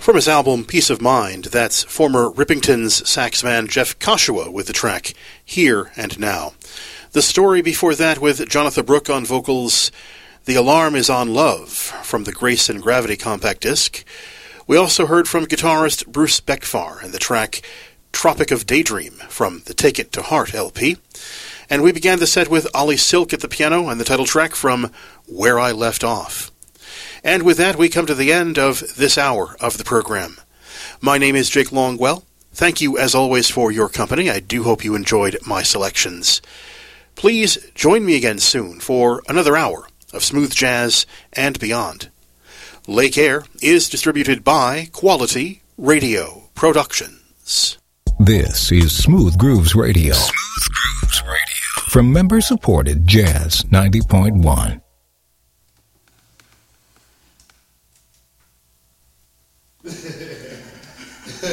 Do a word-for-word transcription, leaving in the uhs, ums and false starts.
From his album Peace of Mind, that's former Rippingtons saxman Jeff Koshua with the track Here and Now. The Story before that with Jonathan Brooke on vocals, The Alarm is on Love from the Grace and Gravity compact disc. We also heard from guitarist Bruce Beckfar and the track Tropic of Daydream from the Take It to Heart L P. And we began the set with Ollie Silk at the piano and the title track from Where I Left Off. And with that, we come to the end of this hour of the program. My name is Jake Longwell. Thank you, as always, for your company. I do hope you enjoyed my selections. Please join me again soon for another hour of smooth jazz and beyond. Lake Air is distributed by Quality Radio Productions. This is Smooth Grooves Radio. Smooth Grooves Radio. From member-supported Jazz ninety point one. Yeah.